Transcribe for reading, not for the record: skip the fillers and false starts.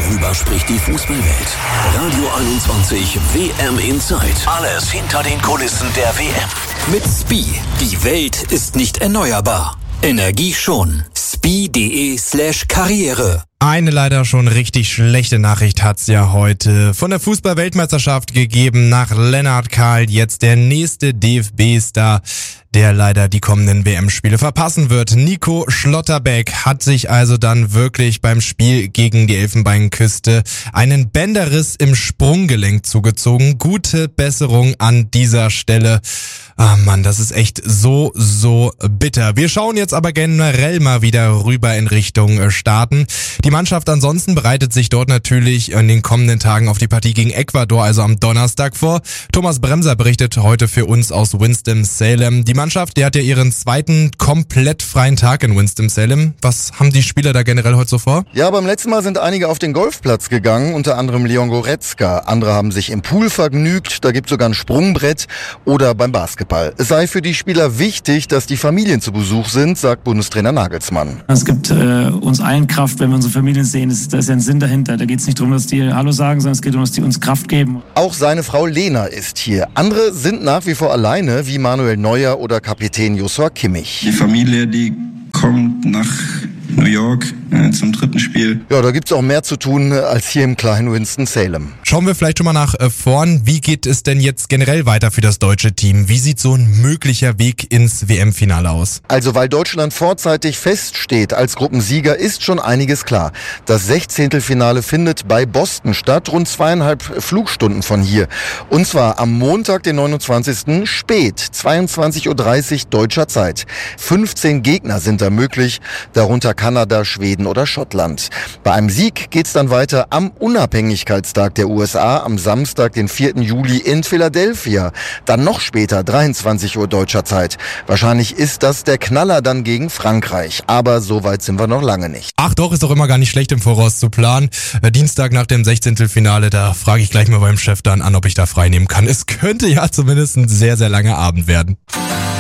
Worüber spricht die Fußballwelt? Radio 21 WM Inside. Alles hinter den Kulissen der WM. Mit SPIE. Die Welt ist nicht erneuerbar. Energie schon. SPIE.de/Karriere. Eine leider schon richtig schlechte Nachricht hat's ja heute von der Fußball-Weltmeisterschaft gegeben. Nach Lennart Kahl jetzt der nächste DFB-Star, der leider die kommenden WM-Spiele verpassen wird. Nico Schlotterbeck hat sich also dann wirklich beim Spiel gegen die Elfenbeinküste einen Bänderriss im Sprunggelenk zugezogen. Gute Besserung an dieser Stelle. Ah Mann, das ist echt so bitter. Wir schauen jetzt aber generell mal wieder rüber in Richtung Staaten. Die Mannschaft ansonsten bereitet sich dort natürlich in den kommenden Tagen auf die Partie gegen Ecuador, also am Donnerstag vor. Thomas Bremser berichtet heute für uns aus Winston-Salem. Die Mannschaft, die hat ja ihren zweiten komplett freien Tag in Winston-Salem. Was haben die Spieler da generell heute so vor? Ja, beim letzten Mal sind einige auf den Golfplatz gegangen, unter anderem Leon Goretzka. Andere haben sich im Pool vergnügt, da gibt es sogar ein Sprungbrett oder beim Basketball. Es sei für die Spieler wichtig, dass die Familien zu Besuch sind, sagt Bundestrainer Nagelsmann. Es gibt uns allen Kraft, wenn wir unsere Familien sehen. Da ist ja ein Sinn dahinter. Da geht es nicht darum, dass die Hallo sagen, sondern es geht darum, dass die uns Kraft geben. Auch seine Frau Lena ist hier. Andere sind nach wie vor alleine, wie Manuel Neuer oder Kapitän Joshua Kimmich. Die Familie, die kommt nach New York zum dritten Spiel. Ja, da gibt's auch mehr zu tun als hier im kleinen Winston-Salem. Schauen wir vielleicht schon mal nach vorn. Wie geht es denn jetzt generell weiter für das deutsche Team? Wie sieht so ein möglicher Weg ins WM-Finale aus? Also, weil Deutschland vorzeitig feststeht als Gruppensieger, ist schon einiges klar. Das 16. findet bei Boston statt, rund 2,5 Flugstunden von hier. Und zwar am Montag, den 29. spät, 22:30 Uhr deutscher Zeit. 15 Gegner sind da möglich, darunter Kanada, Schweden oder Schottland. Bei einem Sieg geht's dann weiter am Unabhängigkeitstag der USA am Samstag, den 4. Juli in Philadelphia. Dann noch später, 23 Uhr deutscher Zeit. Wahrscheinlich ist das der Knaller dann gegen Frankreich. Aber so weit sind wir noch lange nicht. Ach doch, ist doch immer gar nicht schlecht im Voraus zu planen. Dienstag nach dem 16. Finale, da frage ich gleich mal beim Chef dann an, ob ich da frei nehmen kann. Es könnte ja zumindest ein sehr langer Abend werden.